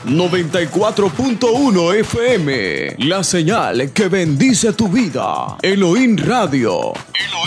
94.1 FM, la señal que bendice tu vida. Elohim Radio. Elohim